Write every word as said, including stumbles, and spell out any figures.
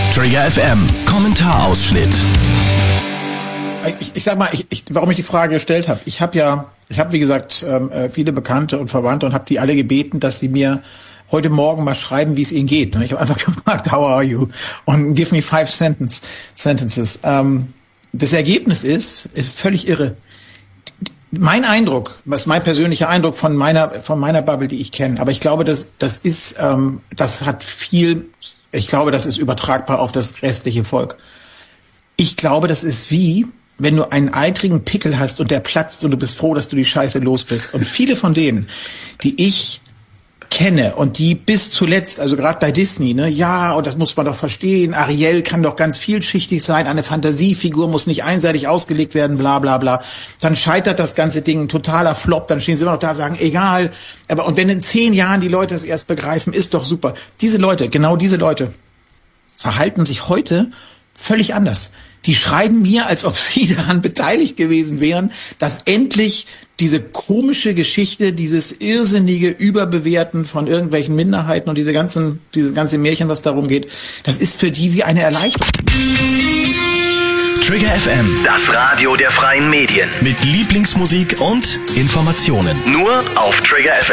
Trigger F M, Kommentarausschnitt. Ich, ich sag mal, ich, ich, warum ich die Frage gestellt habe. Ich habe ja, ich habe wie gesagt ähm, viele Bekannte und Verwandte und habe die alle gebeten, dass sie mir heute Morgen mal schreiben, wie es ihnen geht. Ich habe einfach gefragt, how are you? Und give me five sentence, sentences. Ähm, das Ergebnis ist, ist völlig irre. Mein Eindruck, was mein persönlicher Eindruck von meiner von meiner Bubble, die ich kenne, aber ich glaube, das das ist, ähm, das hat viel. Ich glaube, das ist übertragbar auf das restliche Volk. Ich glaube, das ist wie, wenn du einen eitrigen Pickel hast und der platzt und du bist froh, dass du die Scheiße los bist. Und viele von denen, die ich kenne und die bis zuletzt, also gerade bei Disney, ne, ja, und das muss man doch verstehen, Ariel kann doch ganz vielschichtig sein, eine Fantasiefigur muss nicht einseitig ausgelegt werden, bla bla bla. Dann scheitert das ganze Ding, ein totaler Flop, dann stehen sie immer noch da und sagen, egal. Aber und wenn in zehn Jahren die Leute das erst begreifen, ist doch super. Diese Leute, genau diese Leute, verhalten sich heute völlig anders. Die schreiben mir, als ob sie daran beteiligt gewesen wären, dass endlich diese komische Geschichte, dieses irrsinnige Überbewerten von irgendwelchen Minderheiten und diese ganzen, diese ganze Märchen, was darum geht, das ist für die wie eine Erleichterung. Trigger F M, Das Radio der freien Medien. mit Lieblingsmusik und Informationen. Nur auf Trigger F M.